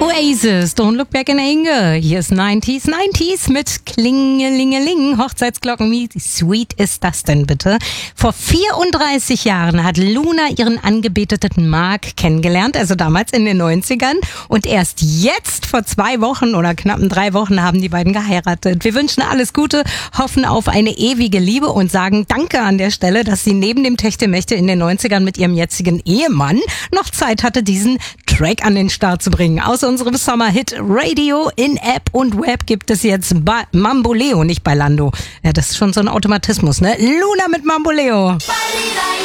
Oasis, Don't Look Back in Anger. Hier ist 90s mit Klingelingeling, Hochzeitsglocken. Wie sweet ist das denn bitte? Vor 34 Jahren hat Luna ihren angebeteten Mark kennengelernt, also damals in den 90ern. Und erst jetzt, vor 2 Wochen oder knappen 3 Wochen, haben die beiden geheiratet. Wir wünschen alles Gute, hoffen auf eine ewige Liebe und sagen Danke an der Stelle, dass sie neben dem Techtelmächte in den 90ern mit ihrem jetzigen Ehemann noch Zeit hatte, diesen Track an den Start zu bringen. Aus unserem Sommerhit Radio in App und Web gibt es jetzt Mamboleo, nicht bei Lando. Ja, das ist schon so ein Automatismus, ne? Luna mit Mamboleo.